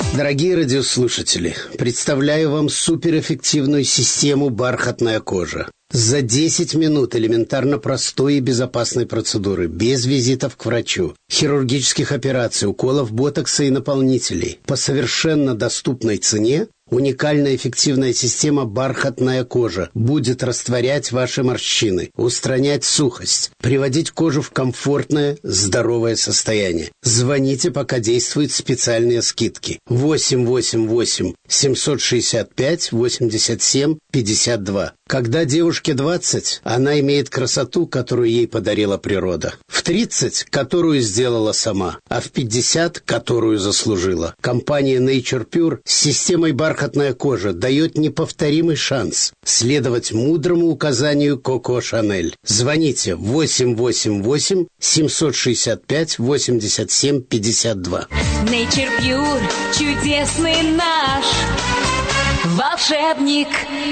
Дорогие радиослушатели, представляю вам суперэффективную систему «Бархатная кожа». За 10 минут элементарно простой и безопасной процедуры, без визитов к врачу, хирургических операций, уколов ботокса и наполнителей, по совершенно доступной цене, уникальная эффективная система «Бархатная кожа» будет растворять ваши морщины, устранять сухость, приводить кожу в комфортное, здоровое состояние. Звоните, пока действуют специальные скидки. 888-765-87-52. Когда девушке 20, она имеет красоту, которую ей подарила природа. В 30, которую сделала сама, а в 50, которую заслужила. Компания Nature Pure с системой «Бархатная кожа» дает неповторимый шанс следовать мудрому указанию Коко Шанель. Звоните 888-765-87-52. Nature Pure, чудесный наш волшебник.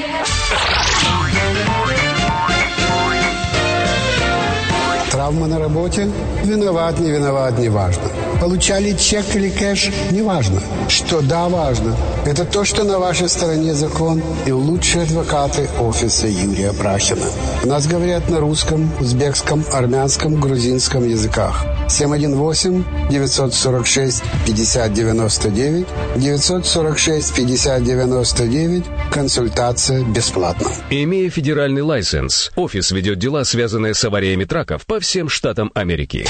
Травма на работе? Виноват, не виноват, не важно. Получали чек или кэш? Не важно. Что да, важно. Это то, что на вашей стороне закон и лучшие адвокаты офиса Юрия Прахина. У нас говорят на русском, узбекском, армянском, грузинском языках. 718-946-5099, 946-5099, консультация бесплатна. Имея федеральный лайсенс, офис ведет дела, связанные с авариями траков по всем штатам Америки.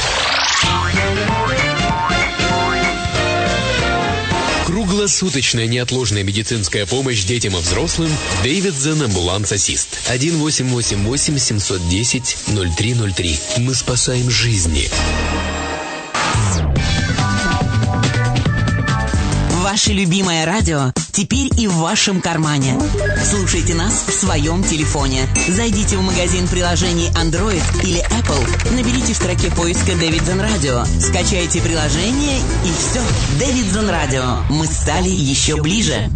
Круглосуточная неотложная медицинская помощь детям и взрослым. Davidson Ambulance Assist. 1-888-710-0303. Мы спасаем жизни. Ваше любимое радио теперь и в вашем кармане. Слушайте нас в своем телефоне. Зайдите в магазин приложений Android или Apple, наберите в строке поиска Davidson Radio, скачайте приложение и все. Davidson Radio. Мы стали еще ближе.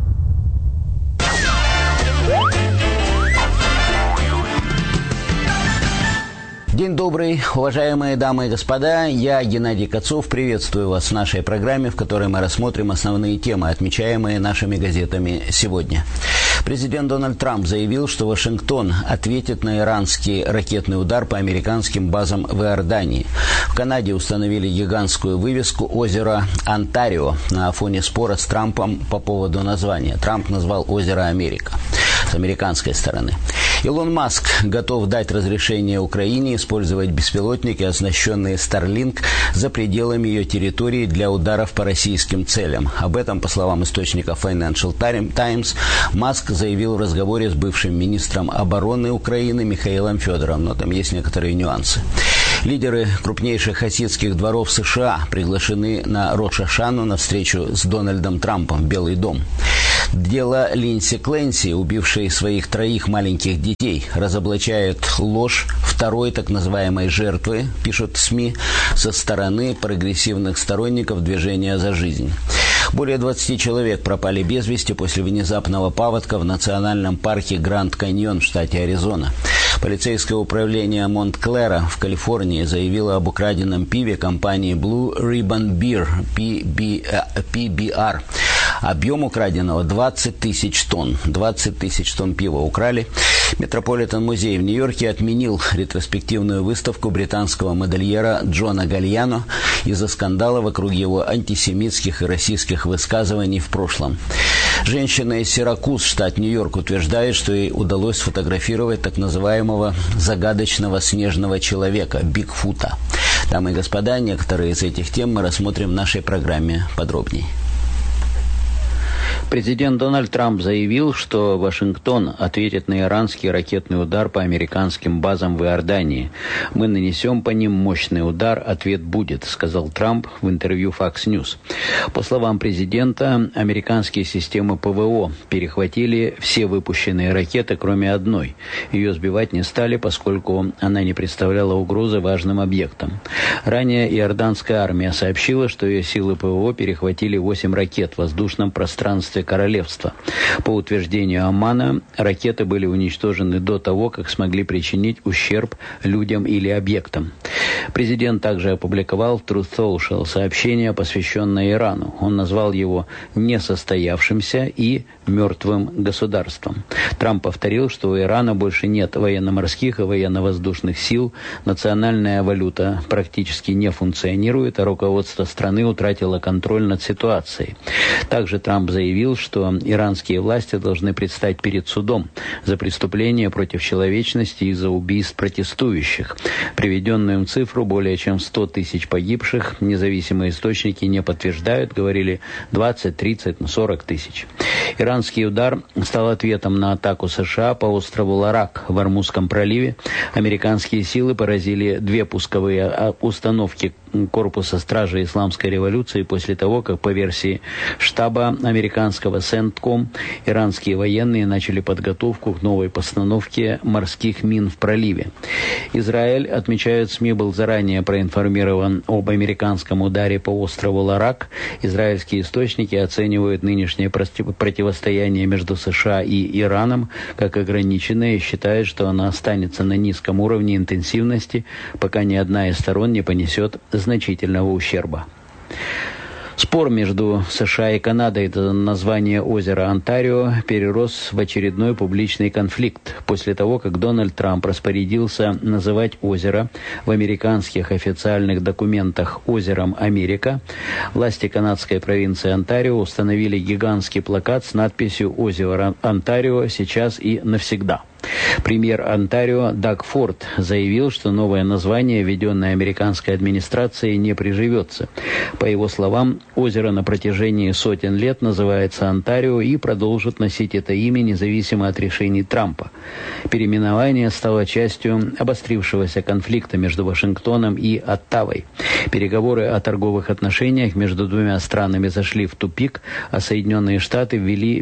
День добрый, уважаемые дамы и господа, я Геннадий Кацов, приветствую вас в нашей программе, в которой мы рассмотрим основные темы, отмечаемые нашими газетами сегодня. Президент Дональд Трамп заявил, что Вашингтон ответит на иранский ракетный удар по американским базам в Иордании. В Канаде установили гигантскую вывеску озера Онтарио на фоне спора с Трампом по поводу названия. Трамп назвал озеро Америка с американской стороны. Илон Маск готов дать разрешение Украине использовать беспилотники, оснащенные Starlink, за пределами ее территории для ударов по российским целям. Об этом, по словам источника Financial Times, Маск заявил в разговоре с бывшим министром обороны Украины Михаилом Федоровым. Но там есть некоторые нюансы. Лидеры крупнейших хасидских дворов США приглашены на Рош-ха-Шану на встречу с Дональдом Трампом в Белый дом. Дело Линдси Клэнси, убившей своих 3 маленьких детей, разоблачает ложь второй так называемой жертвы, пишут СМИ, со стороны прогрессивных сторонников движения «За жизнь». Более 20 человек пропали без вести после внезапного паводка в национальном парке Гранд-Каньон в штате Аризона. Полицейское управление Монтклера в Калифорнии заявило об украденном пиве компании Blue Ribbon Beer, PBR. Объем украденного 20 тысяч тонн. 20 тысяч тонн пива украли. Метрополитен-музей в Нью-Йорке отменил ретроспективную выставку британского модельера Джона Гальяно из-за скандала вокруг его антисемитских и российских высказываний в прошлом. Женщина из Сиракуз, штат Нью-Йорк, утверждает, что ей удалось сфотографировать так называемого загадочного снежного человека, Бигфута. Дамы и господа, некоторые из этих тем мы рассмотрим в нашей программе подробнее. Президент Дональд Трамп заявил, что Вашингтон ответит на иранский ракетный удар по американским базам в Иордании. «Мы нанесем по ним мощный удар, ответ будет», — сказал Трамп в интервью Fox News. По словам президента, американские системы ПВО перехватили все выпущенные ракеты, кроме одной. Ее сбивать не стали, поскольку она не представляла угрозы важным объектам. Ранее иорданская армия сообщила, что ее силы ПВО перехватили 8 ракет в воздушном пространстве строительстве королевства. По утверждению Аммана, ракеты были уничтожены до того, как смогли причинить ущерб людям или объектам. Президент также опубликовал в Truth Social сообщение, посвященное Ирану. Он назвал его несостоявшимся и мертвым государством. Трамп повторил, что у Ирана больше нет военно-морских и военно-воздушных сил, национальная валюта практически не функционирует, а руководство страны утратило контроль над ситуацией. Также Трамп заявил, что иранские власти должны предстать перед судом за преступления против человечности и за убийств протестующих. Приведенную им цифру более чем 100 тысяч погибших независимые источники не подтверждают, говорили 20, 30, 40 тысяч. Иранский удар стал ответом на атаку США по острову Ларак в Ормузском проливе. Американские силы поразили 2 пусковые установки корпуса стражи Исламской революции после того, как по версии штаба американского CENTCOM иранские военные начали подготовку к новой постановке морских мин в проливе. Израиль, отмечают СМИ, был заранее проинформирован об американском ударе по острову Ларак. Израильские источники оценивают нынешнее противостояние между США и Ираном как ограниченное и считают, что оно останется на низком уровне интенсивности, пока ни одна из сторон не понесет значительного ущерба. Спор между США и Канадой за название озера Онтарио перерос в очередной публичный конфликт после того, как Дональд Трамп распорядился называть озеро в американских официальных документах озером Америка. Власти канадской провинции Онтарио установили гигантский плакат с надписью «Озеро Онтарио сейчас и навсегда». Премьер Онтарио Даг Форд заявил, что новое название, введенное американской администрацией, не приживется. По его словам, озеро на протяжении сотен лет называется Онтарио и продолжит носить это имя независимо от решений Трампа. Переименование стало частью обострившегося конфликта между Вашингтоном и Оттавой. Переговоры о торговых отношениях между двумя странами зашли в тупик, а Соединенные Штаты ввели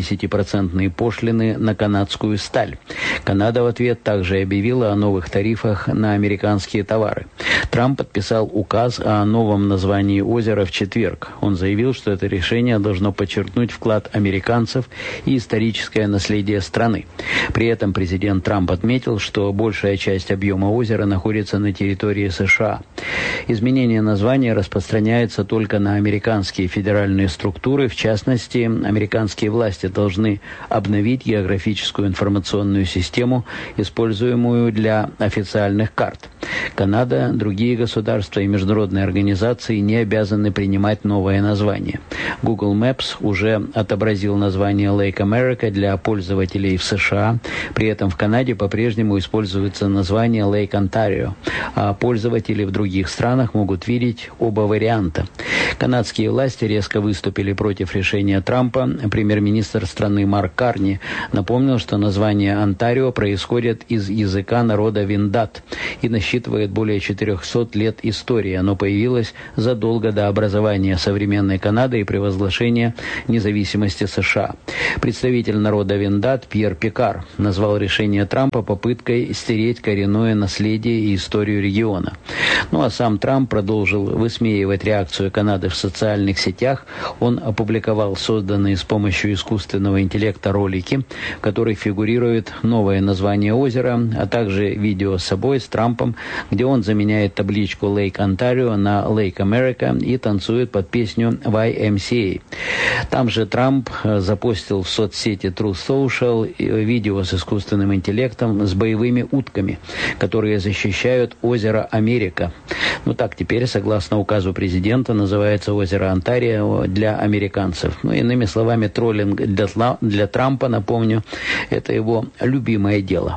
50% пошлины на канадскую сталь. Канада в ответ также объявила о новых тарифах на американские товары. Трамп подписал указ о новом названии озера в четверг. Он заявил, что это решение должно подчеркнуть вклад американцев и историческое наследие страны. При этом президент Трамп отметил, что большая часть объема озера находится на территории США. Изменение названия распространяется только на американские федеральные структуры. В частности, американские власти должны обновить географическую информационную систему, используемую для официальных карт. Канада, другие государства и международные организации не обязаны принимать новое название. Google Maps уже отобразил название Lake America для пользователей в США. При этом в Канаде по-прежнему используется название Lake Ontario, а пользователи в других странах могут видеть оба варианта. Канадские власти резко выступили против решения Трампа. Премьер-министр страны Марк Карни напомнил, что название Онтарио происходит из языка народа Виндат и насчитывает более 400 лет истории. Оно появилось задолго до образования современной Канады и провозглашения независимости США. Представитель народа Виндат Пьер Пикар назвал решение Трампа попыткой стереть коренное наследие и историю региона. Ну а сам Трамп продолжил высмеивать реакцию Канады в социальных сетях. Он опубликовал созданные с помощью искусственного интеллекта ролики, в которых фигурирует новое название озера, а также видео с собой, с Трампом, где он заменяет табличку Lake Ontario на Lake America и танцует под песню YMCA. Там же Трамп запостил в соцсети Truth Social видео с искусственным интеллектом с боевыми утками, которые защищают озеро Америка. Ну так теперь, согласно указу президента, называется озеро Онтарио для американцев. Ну, иными словами, троллинг для Трампа, напомню, это его любимое дело.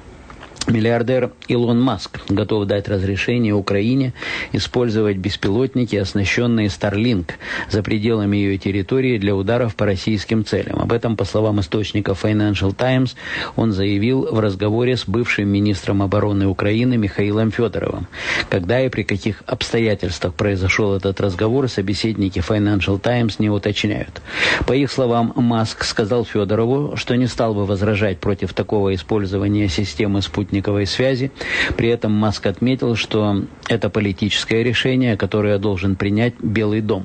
Миллиардер Илон Маск готов дать разрешение Украине использовать беспилотники, оснащенные Starlink, за пределами ее территории для ударов по российским целям. Об этом, по словам источника Financial Times, он заявил в разговоре с бывшим министром обороны Украины Михаилом Федоровым. Когда и при каких обстоятельствах произошел этот разговор, собеседники Financial Times не уточняют. По их словам, Маск сказал Федорову, что не стал бы возражать против такого использования системы спутниковой связи. При этом Маск отметил, что это политическое решение, которое должен принять Белый дом.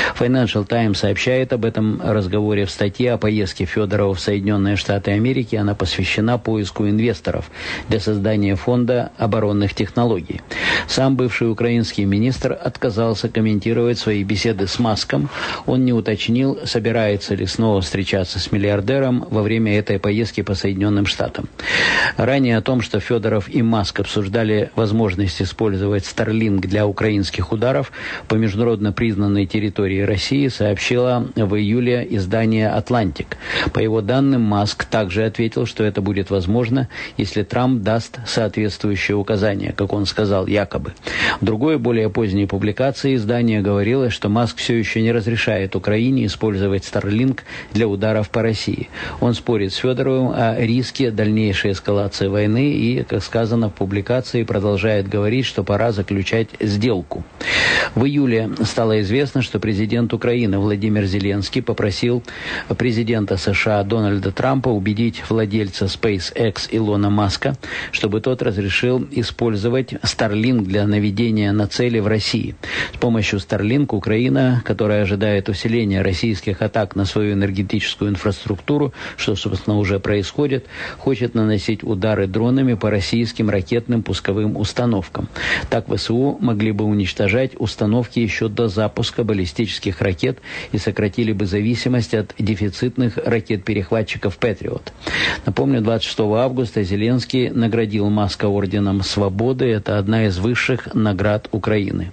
Financial Times сообщает об этом разговоре в статье о поездке Федорова в Соединенные Штаты Америки. Она посвящена поиску инвесторов для создания фонда оборонных технологий. Сам бывший украинский министр отказался комментировать свои беседы с Маском. Он не уточнил, собирается ли снова встречаться с миллиардером во время этой поездки по Соединенным Штатам. Ранее о том, что Федоров и Маск обсуждали возможность использовать Starlink для украинских ударов по международно признанной территории России, сообщило в июле издание «Атлантик». По его данным, Маск также ответил, что это будет возможно, если Трамп даст соответствующие указания, как он сказал, якобы. В другой, более поздней публикации издание говорилось, что Маск все еще не разрешает Украине использовать Starlink для ударов по России. Он спорит с Федоровым о риске дальнейшей эскалации войны и, как сказано в публикации, продолжает говорить, что пора заключать сделку. В июле стало известно, что президент Украины Владимир Зеленский попросил президента США Дональда Трампа убедить владельца SpaceX Илона Маска, чтобы тот разрешил использовать Starlink для наведения на цели в России. С помощью Starlink Украина, которая ожидает усиления российских атак на свою энергетическую инфраструктуру, что, собственно, уже происходит, хочет наносить удары дронами по российским ракетным пусковым установкам. Так ВСУ могли бы уничтожать установки еще до запуска баллистических ракет и сократили бы зависимость от дефицитных ракет-перехватчиков «Патриот». Напомню, 26 августа Зеленский наградил Маска орденом Свободы. Это одна из высших наград Украины.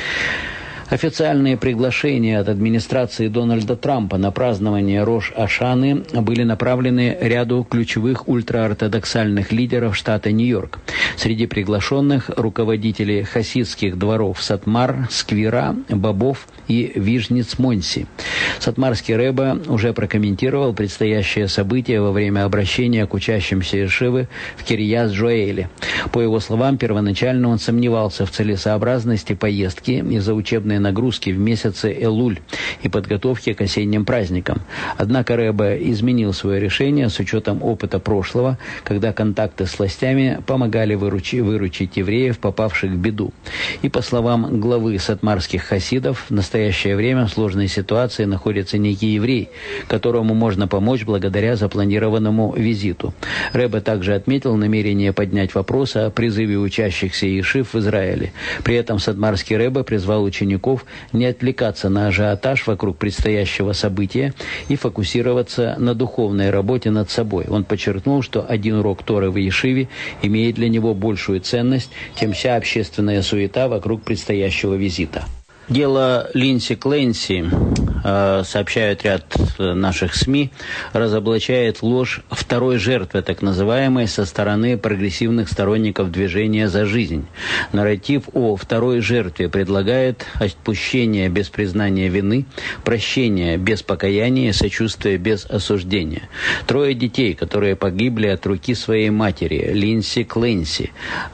Официальные приглашения от администрации Дональда Трампа на празднование Рош-Ашаны были направлены ряду ключевых ультраортодоксальных лидеров штата Нью-Йорк. Среди приглашенных руководители хасидских дворов Сатмар, Сквира, Бобов и Вижниц-Монси. Сатмарский рэбе уже прокомментировал предстоящее событие во время обращения к учащимся Ешивы в Кирьяс-Джоэле. По его словам, первоначально он сомневался в целесообразности поездки из-за учебной нагрузки в месяце Элуль и подготовки к осенним праздникам. Однако рэбе изменил свое решение с учетом опыта прошлого, когда контакты с властями помогали выручить евреев, попавших в беду. И по словам главы сатмарских хасидов, в настоящее время в сложной ситуации находится некий еврей, которому можно помочь благодаря запланированному визиту. Рэбе также отметил намерение поднять вопрос о призыве учащихся ешив в Израиле. При этом сатмарский рэбе призвал учеников не отвлекаться на ажиотаж вокруг предстоящего события и фокусироваться на духовной работе над собой. Он подчеркнул, что один урок Торы в ешиве имеет для него большую ценность, чем вся общественная суета вокруг предстоящего визита. Дело Линдси Клэнси, сообщают ряд наших СМИ, разоблачает ложь второй жертвы, так называемой, со стороны прогрессивных сторонников движения «За жизнь». Нарратив о второй жертве предлагает отпущение без признания вины, прощение без покаяния, сочувствие без осуждения. 3 детей, которые погибли от руки своей матери, Линдси Клэнси.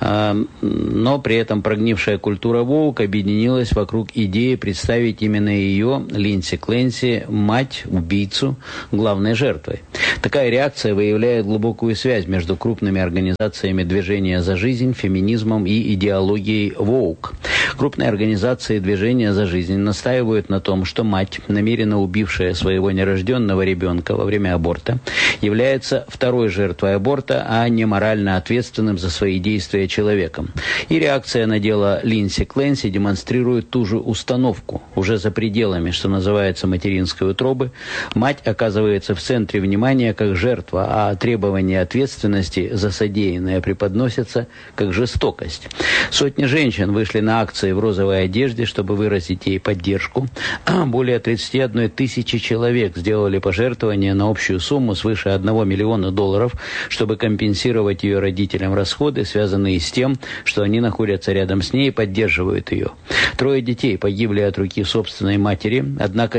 Но при этом прогнившая культура воук объединилась вокруг идеи представить именно ее, Линдси Клэнси, мать-убийцу, главной жертвой. Такая реакция выявляет глубокую связь между крупными организациями движения «За жизнь», феминизмом и идеологией воук. Крупные организации движения «За жизнь» настаивают на том, что мать, намеренно убившая своего нерожденного ребенка во время аборта, является второй жертвой аборта, а не морально ответственным за свои действия человеком. И реакция на дело Линдси Клэнси демонстрирует ту же установку. Уже за пределами, что называется, материнской утробы, мать оказывается в центре внимания как жертва, а требование ответственности за содеянное преподносится как жестокость. Сотни женщин вышли на акции в розовой одежде, чтобы выразить ей поддержку. Более 31 тысячи человек сделали пожертвования на общую сумму свыше $1 миллиона, чтобы компенсировать ее родителям расходы, связанные с тем, что они находятся рядом с ней и поддерживают ее. 3 детей погибли от руки собственной матери, однако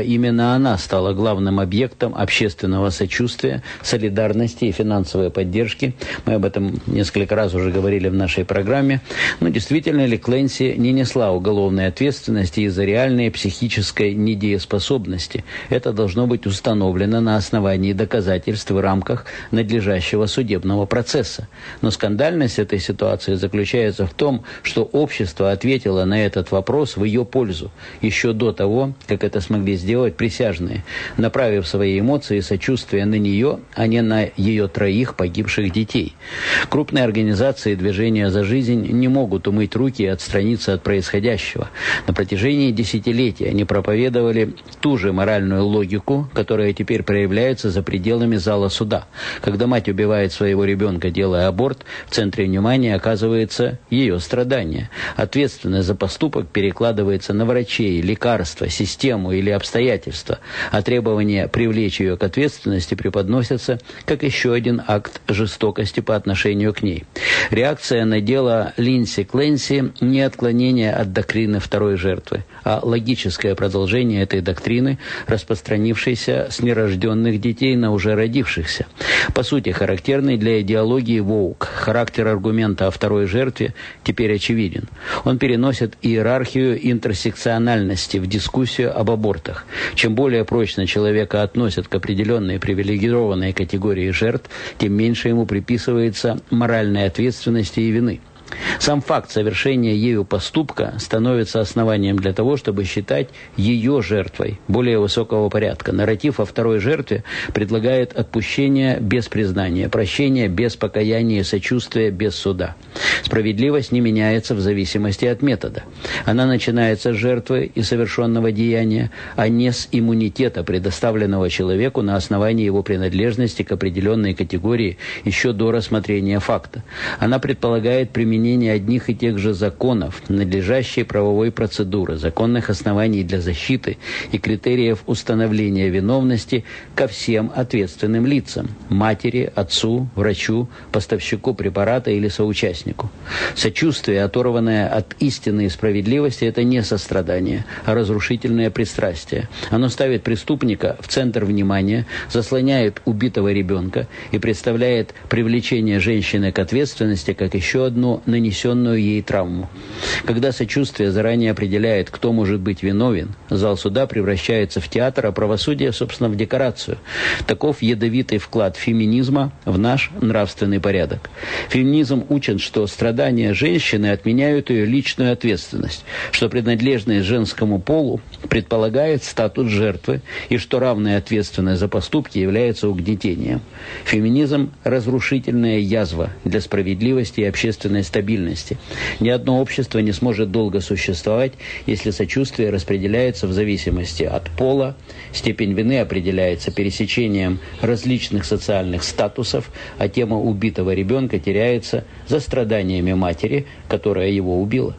именно она стала главным объектом общественного сочувствия, солидарности и финансовой поддержки. Мы об этом несколько раз уже говорили в нашей программе. Но действительно ли Кленси не несла уголовной ответственности из-за реальной психической недееспособности? Это должно быть установлено на основании доказательств в рамках надлежащего судебного процесса. Но скандальность этой ситуации заключается в том, что общество ответило на этот вопрос в ее пользу, еще до того, как это смогли сделать присяжные, направив свои эмоции и сочувствие на нее, а не на ее 3 погибших детей. Крупные организации движения за жизнь не могут умыть руки и отстраниться от происходящего. На протяжении десятилетий они проповедовали ту же моральную логику, которая теперь проявляется за пределами зала суда. Когда мать убивает своего ребенка, делая аборт, в центре внимания оказывается ее страдание. Ответственность за поступок перекладывается на врачей, лекарства, систему или обстоятельства, а требования привлечь ее к ответственности преподносятся как еще один акт жестокости по отношению к ней. Реакция на дело Линдси Кленси не отклонение от доктрины второй жертвы, а логическое продолжение этой доктрины, распространившейся с нерожденных детей на уже родившихся. По сути, характерный для идеологии woke характер аргумента о второй жертве теперь очевиден. Он переносит иерархию интерсекциональности в дискуссию об абортах. Чем более прочно человека относят к определенной привилегированной категории жертв, тем меньше ему приписывается моральной ответственности и вины. Сам факт совершения ею поступка становится основанием для того, чтобы считать ее жертвой более высокого порядка. Нарратив о второй жертве предлагает отпущение без признания, прощение без покаяния и сочувствия без суда. Справедливость не меняется в зависимости от метода. Она начинается с жертвы и совершенного деяния, а не с иммунитета, предоставленного человеку на основании его принадлежности к определенной категории еще до рассмотрения факта. Она предполагает применение одних и тех же законов, надлежащей правовой процедуры, законных оснований для защиты и критериев установления виновности ко всем ответственным лицам – матери, отцу, врачу, поставщику препарата или соучастнику. Сочувствие, оторванное от истины и справедливости – это не сострадание, а разрушительное пристрастие. Оно ставит преступника в центр внимания, заслоняет убитого ребенка и представляет привлечение женщины к ответственности как еще одну нанесенную ей травму. Когда сочувствие заранее определяет, кто может быть виновен, зал суда превращается в театр, а правосудие, собственно, в декорацию. Таков ядовитый вклад феминизма в наш нравственный порядок. Феминизм учит, что страдания женщины отменяют ее личную ответственность, что принадлежность женскому полу предполагает статус жертвы и что равная ответственность за поступки является угнетением. Феминизм – разрушительная язва для справедливости и общественной стабильности. Ни одно общество не сможет долго существовать, если сочувствие распределяется в зависимости от пола, степень вины определяется пересечением различных социальных статусов, а тема убитого ребенка теряется за страданиями матери, которая его убила.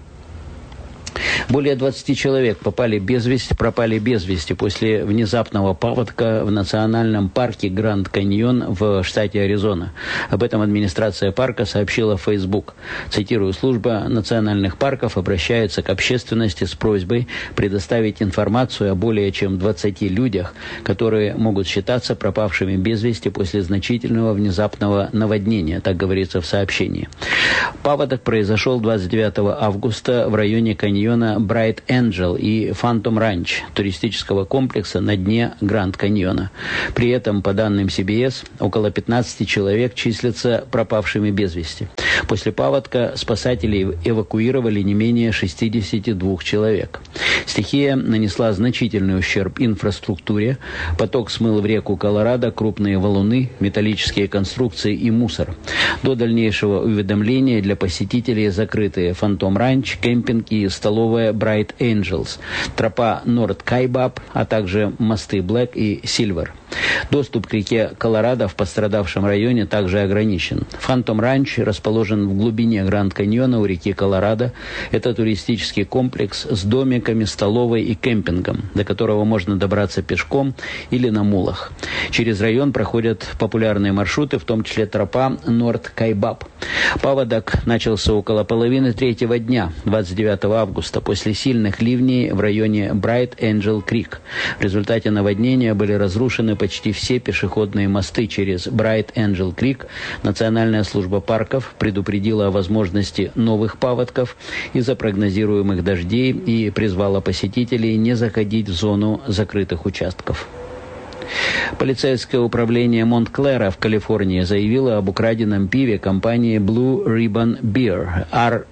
Более 20 человек пропали без вести после внезапного паводка в национальном парке Гранд Каньон в штате Аризона. Об этом администрация парка сообщила в Facebook. Цитирую, служба национальных парков обращается к общественности с просьбой предоставить информацию о более чем 20 людях, которые могут считаться пропавшими без вести после значительного внезапного наводнения, так говорится в сообщении. Паводок произошел 29 августа в районе каньона Bright Angel и Phantom Ranch туристического комплекса на дне Гранд Каньона. При этом, по данным CBS, около 15 человек числятся пропавшими без вести. После паводка спасатели эвакуировали не менее 62 человек. Стихия нанесла значительный ущерб инфраструктуре. Поток смыл в реку Колорадо крупные валуны, металлические конструкции и мусор. До дальнейшего уведомления для посетителей закрыты Phantom Ranch, кемпинг и столовая Bright Angels, тропа Норд Кайбаб, а также мосты Black и Silver. Доступ к реке Колорадо в пострадавшем районе также ограничен. Фантом Ранч расположен в глубине Гранд-каньона у реки Колорадо. Это туристический комплекс с домиками, столовой и кемпингом, до которого можно добраться пешком или на мулах. Через район проходят популярные маршруты, в том числе тропа Норт-Кайбаб. Паводок начался около половины третьего дня, 29 августа, после сильных ливней в районе Брайт-Энджел-Крик. В результате наводнения были разрушены почти все пешеходные мосты через Брайт-Энджел-Крик. Национальная служба парков предупредила о возможности новых паводков из-за прогнозируемых дождей и призвала посетителей не заходить в зону закрытых участков. Полицейское управление Монтклера в Калифорнии заявило об украденном пиве компании Blue Ribbon Beer,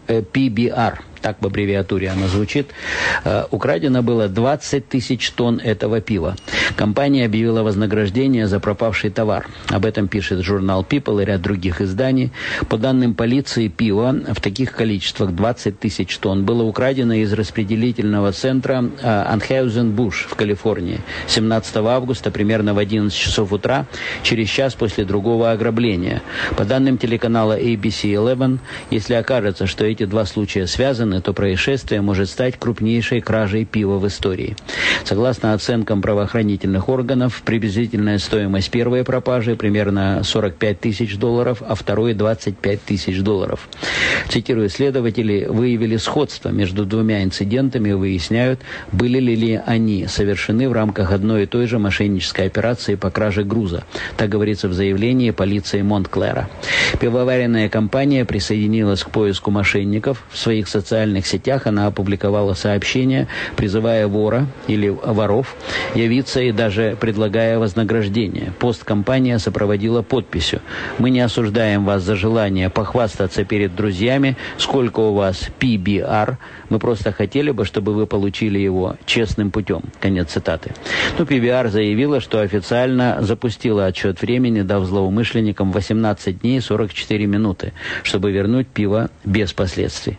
PBR. Так в аббревиатуре оно звучит. Украдено было 20 тысяч тонн этого пива. Компания объявила вознаграждение за пропавший товар. Об этом пишет журнал People и ряд других изданий. По данным полиции, пиво в таких количествах 20 тысяч тонн было украдено из распределительного центра Анхеузен-Буш в Калифорнии 17 августа примерно в 11 часов утра, через час после другого ограбления. По данным телеканала ABC-11, если окажется, что эти два случая связаны, то происшествие может стать крупнейшей кражей пива в истории. Согласно оценкам правоохранительных органов, приблизительная стоимость первой пропажи примерно $45 тысяч, а второй $25 тысяч. Цитирую, следователи выявили сходство между двумя инцидентами и выясняют, были ли они совершены в рамках одной и той же мошеннической операции по краже груза. Так говорится в заявлении полиции Монтклера. Пивоваренная компания присоединилась к поиску мошенников. В своих социальных сетях она опубликовала сообщение, призывая вора или воров явиться и даже предлагая вознаграждение. Пост компания сопроводила подписью: «Мы не осуждаем вас за желание похвастаться перед друзьями, сколько у вас PBR. Мы просто хотели бы, чтобы вы получили его честным путем». Конец цитаты. PBR заявила, что официально запустила отсчет времени, дав злоумышленникам 18 дней 44 минуты, чтобы вернуть пиво без последствий.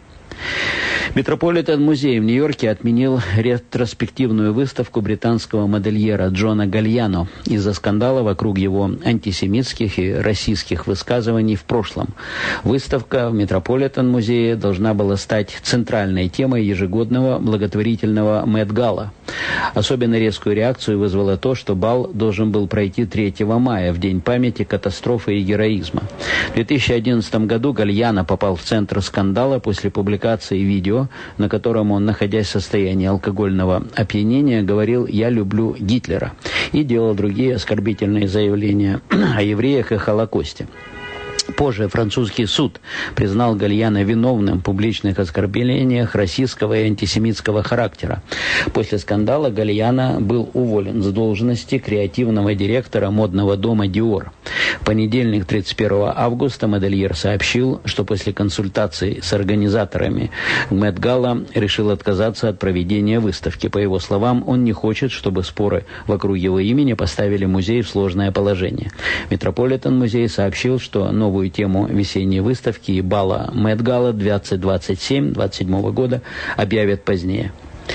Метрополитен-музей в Нью-Йорке отменил ретроспективную выставку британского модельера Джона Гальяно из-за скандала вокруг его антисемитских и российских высказываний в прошлом. Выставка в Метрополитен-музее должна была стать центральной темой ежегодного благотворительного Мет-гала. Особенно резкую реакцию вызвало то, что бал должен был пройти 3 мая, в День памяти катастрофы и героизма. В 2011 году Гальяно попал в центр скандала после публикации видео, на котором он, находясь в состоянии алкогольного опьянения, говорил «Я люблю Гитлера» и делал другие оскорбительные заявления о евреях и Холокосте. Позже французский суд признал Гальяно виновным в публичных оскорблениях российского и антисемитского характера. После скандала Гальяно был уволен с должности креативного директора модного дома Dior. В понедельник, 31 августа, модельер сообщил, что после консультаций с организаторами Мет-гала решил отказаться от проведения выставки. По его словам, он не хочет, чтобы споры вокруг его имени поставили музей в сложное положение. Метрополитен-музей сообщил, что новую тему весенней выставки и бала Мет-гала 2027 года объявят позднее.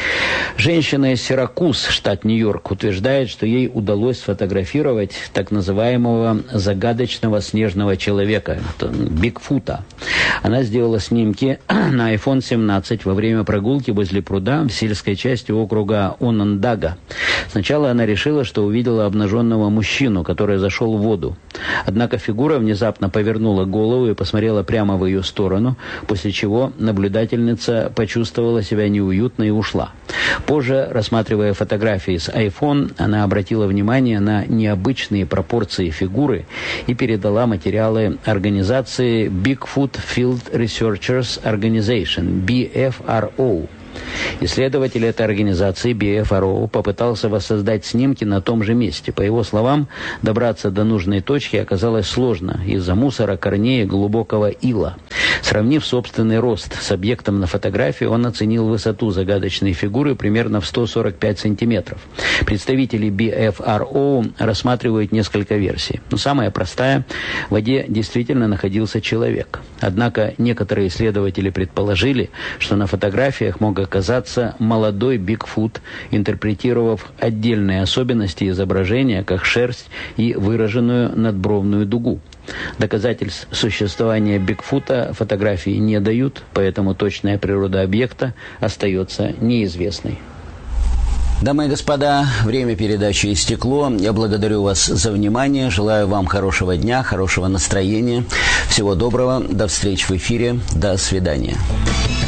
Женщина из Сиракуз, штат Нью-Йорк, утверждает, что ей удалось сфотографировать так называемого загадочного снежного человека, Бигфута. Она сделала снимки на iPhone 17 во время прогулки возле пруда в сельской части округа Онондага. Сначала она решила, что увидела обнаженного мужчину, который зашел в воду. Однако фигура внезапно повернула голову и посмотрела прямо в ее сторону, после чего наблюдательница почувствовала себя неуютно и ушла. Позже, рассматривая фотографии с iPhone, она обратила внимание на необычные пропорции фигуры и передала материалы организации Bigfoot Field Researchers Organization, BFRO. Исследователь этой организации BFRO попытался воссоздать снимки на том же месте. По его словам, добраться до нужной точки оказалось сложно из-за мусора, корней и глубокого ила. Сравнив собственный рост с объектом на фотографии, он оценил высоту загадочной фигуры примерно в 145 сантиметров. Представители BFRO рассматривают несколько версий. Но самая простая – в воде действительно находился человек. Однако некоторые исследователи предположили, что на фотографиях мог оказаться молодой Бигфут, интерпретировав отдельные особенности изображения, как шерсть и выраженную надбровную дугу. Доказательств существования Бигфута фотографии не дают, поэтому точная природа объекта остается неизвестной. Дамы и господа, время передачи истекло. Я благодарю вас за внимание. Желаю вам хорошего дня, хорошего настроения. Всего доброго. До встречи в эфире. До свидания.